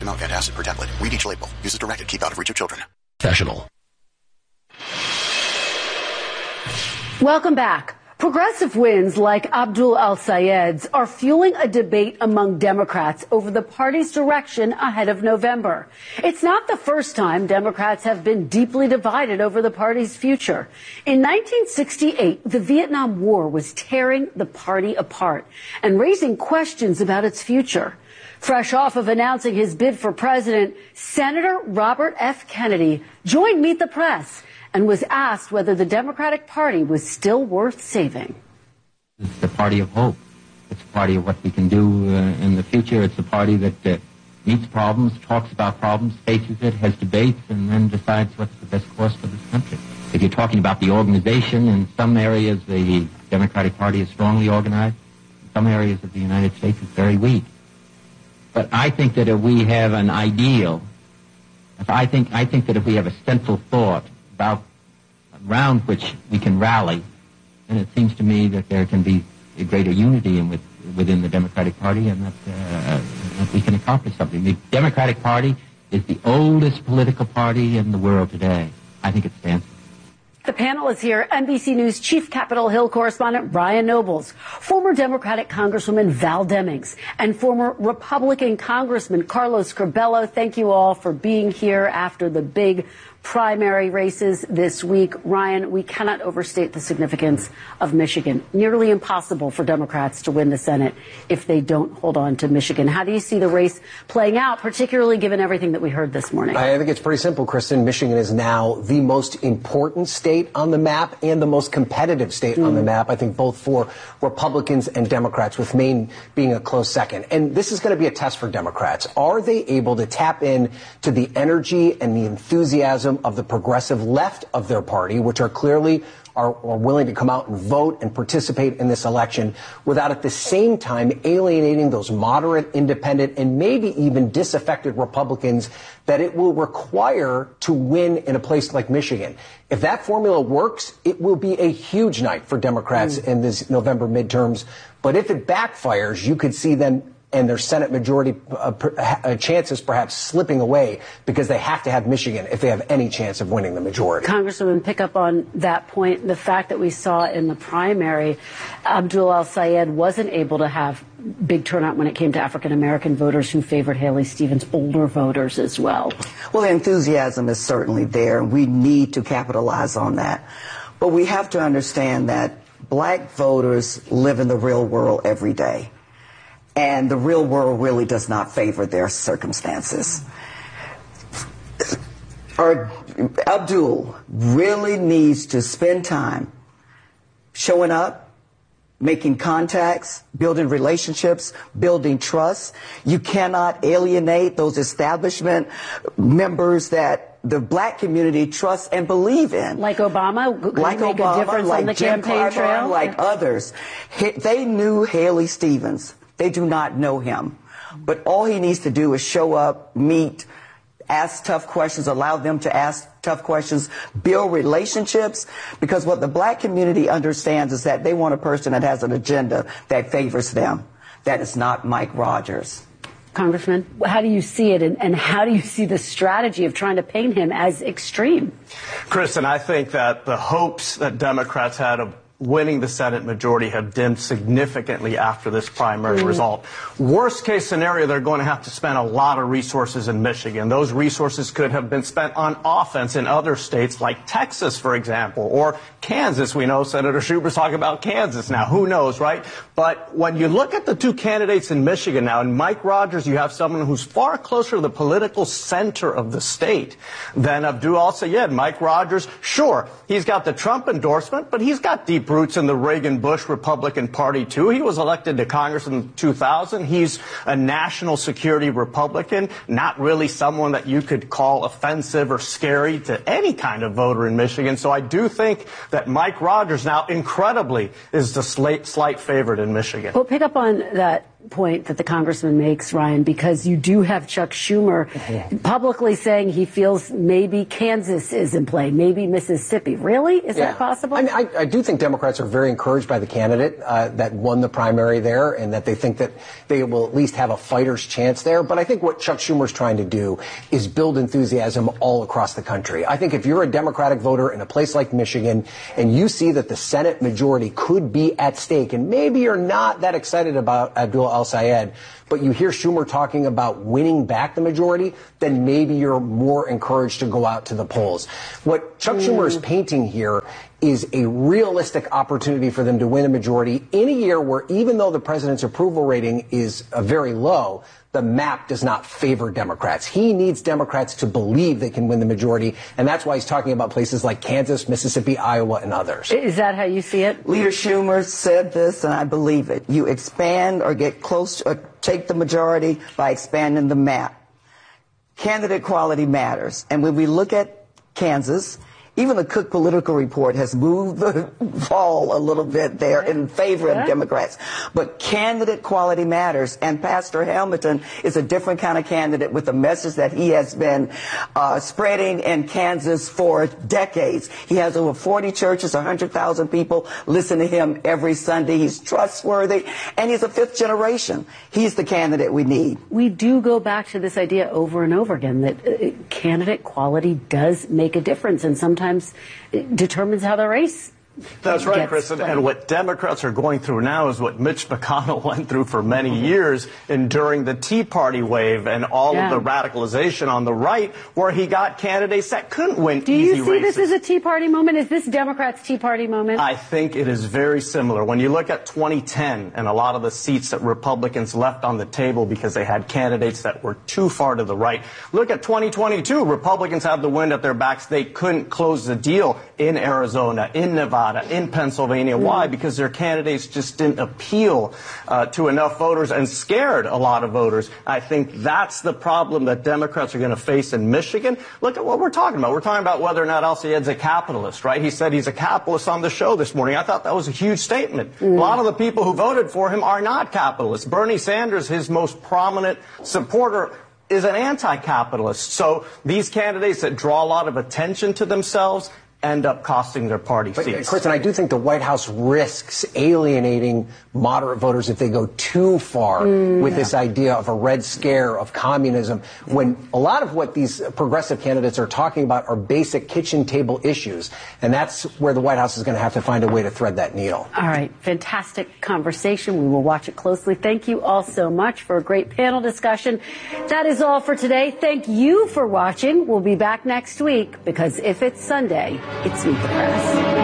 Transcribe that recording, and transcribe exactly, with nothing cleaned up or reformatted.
Malvet acid per tablet. Read each label. Use as directed. Keep out of reach of children. Professional. Welcome back. Progressive wins like Abdul El-Sayed's are fueling a debate among Democrats over the party's direction ahead of November. It's not the first time Democrats have been deeply divided over the party's future. In nineteen sixty-eight, the Vietnam War was tearing the party apart and raising questions about its future. Fresh off of announcing his bid for president, Senator Robert F. Kennedy joined Meet the Press and was asked whether the Democratic Party was still worth saving. It's the party of hope. It's a party of what we can do uh, in the future. It's a party that uh, meets problems, talks about problems, faces it, has debates, and then decides what's the best course for this country. If you're talking about the organization, in some areas the Democratic Party is strongly organized. In some areas of the United States it's very weak. But I think that if we have an ideal, if I think I think that if we have a central thought about around which we can rally, then it seems to me that there can be a greater unity in with, within the Democratic Party, and that, uh, that we can accomplish something. The Democratic Party is the oldest political party in the world today. I think it stands. The panel is here. N B C News Chief Capitol Hill correspondent Ryan Nobles, former Democratic Congresswoman Val Demings, and former Republican Congressman Carlos Curbelo. Thank you all for being here after the big primary races this week. Ryan, we cannot overstate the significance of Michigan. Nearly impossible for Democrats to win the Senate if they don't hold on to Michigan. How do you see the race playing out, particularly given everything that we heard this morning? I think it's pretty simple, Kristen. Michigan is now the most important state on the map and the most competitive state mm. on the map, I think both for Republicans and Democrats, with Maine being a close second. And this is going to be a test for Democrats. Are they able to tap in to the energy and the enthusiasm of the progressive left of their party, which are clearly are, are willing to come out and vote and participate in this election, without at the same time alienating those moderate, independent, and maybe even disaffected Republicans that it will require to win in a place like Michigan? If that formula works, it will be a huge night for Democrats mm. in this November midterms. But if it backfires, you could see them and their Senate majority uh, per, uh, chances perhaps slipping away, because they have to have Michigan if they have any chance of winning the majority. Congresswoman, pick up on that point. The fact that we saw in the primary, Abdul El-Sayed wasn't able to have big turnout when it came to African-American voters who favored Haley Stevens, older voters as well. Well, the enthusiasm is certainly there, and we need to capitalize on that. But we have to understand that black voters live in the real world every day. And the real world really does not favor their circumstances. Or Abdul really needs to spend time showing up, making contacts, building relationships, building trust. You cannot alienate those establishment members that the black community trusts and believe in. Like Obama? Could like make Obama, a difference like on the Jim campaign Clyburn, trail? like others. They knew Haley Stevens. They do not know him. But all he needs to do is show up, meet, ask tough questions, allow them to ask tough questions, build relationships, because what the black community understands is that they want a person that has an agenda that favors them. That is not Mike Rogers. Congressman, how do you see it, and, and how do you see the strategy of trying to paint him as extreme? Kristen, I think that the hopes that Democrats had of winning the Senate majority have dimmed significantly after this primary mm. result. Worst case scenario, they're going to have to spend a lot of resources in Michigan. Those resources could have been spent on offense in other states like Texas, for example, or Kansas. We know Senator Schumer's talking about Kansas now. Who knows, right? But when you look at the two candidates in Michigan now, in Mike Rogers, you have someone who's far closer to the political center of the state than Abdul El-Sayed. Mike Rogers, sure, he's got the Trump endorsement, but he's got deep roots in the Reagan-Bush Republican Party, too. He was elected to Congress in two thousand. He's a national security Republican, not really someone that you could call offensive or scary to any kind of voter in Michigan. So I do think that Mike Rogers now, incredibly, is the slight, slight favorite in Michigan. Well, pick up on that point that the congressman makes, Ryan, because you do have Chuck Schumer mm-hmm. publicly saying he feels maybe Kansas is in play, maybe Mississippi. Really? Is yeah. that possible? I mean, I, I do think Democrats are very encouraged by the candidate uh, that won the primary there, and that they think that they will at least have a fighter's chance there. But I think what Chuck Schumer's trying to do is build enthusiasm all across the country. I think if you're a Democratic voter in a place like Michigan and you see that the Senate majority could be at stake, and maybe you're not that excited about Abdul El-Sayed, but you hear Schumer talking about winning back the majority, then maybe you're more encouraged to go out to the polls. What Chuck mm. Schumer is painting here is a realistic opportunity for them to win a majority in a year where, even though the president's approval rating is uh, very low, the map does not favor Democrats. He needs Democrats to believe they can win the majority, and that's why he's talking about places like Kansas, Mississippi, Iowa, and others. Is that how you see it? Leader Schumer said this, and I believe it. You expand or get close, or take the majority by expanding the map. Candidate quality matters. And when we look at Kansas, even the Cook Political Report has moved the ball a little bit there in favor of Democrats. But candidate quality matters, and Pastor Hamilton is a different kind of candidate with a message that he has been uh, spreading in Kansas for decades. He has over forty churches, one hundred thousand people listen to him every Sunday. He's trustworthy, and he's a fifth generation. He's the candidate we need. We do go back to this idea over and over again that uh, candidate quality does make a difference, and sometimes it determines how the race. That's right, Kristen. And what Democrats are going through now is what Mitch McConnell went through for many mm-hmm. years enduring the Tea Party wave and all yeah. of the radicalization on the right, where he got candidates that couldn't win Do easy you see races. this as a Tea Party moment? Is this Democrats' Tea Party moment? I think it is very similar. When you look at twenty ten and a lot of the seats that Republicans left on the table because they had candidates that were too far to the right. Look at twenty twenty-two. Republicans have the wind at their backs. They couldn't close the deal in Arizona, in Nevada, in Pennsylvania. Why? Because their candidates just didn't appeal uh, to enough voters and scared a lot of voters. I think that's the problem that Democrats are going to face in Michigan. Look at what we're talking about. We're talking about whether or not El-Sayed's a capitalist, right? He said he's a capitalist on the show this morning. I thought that was a huge statement. Mm. A lot of the people who voted for him are not capitalists. Bernie Sanders, his most prominent supporter, is an anti-capitalist. So these candidates that draw a lot of attention to themselves end up costing their party but, seats. Kristen, I do think the White House risks alienating moderate voters if they go too far mm, with yeah. this idea of a red scare, of communism, when a lot of what these progressive candidates are talking about are basic kitchen table issues. And that's where the White House is going to have to find a way to thread that needle. All right. Fantastic conversation. We will watch it closely. Thank you all so much for a great panel discussion. That is all for today. Thank you for watching. We'll be back next week because if it's Sunday, it's Meet the Press.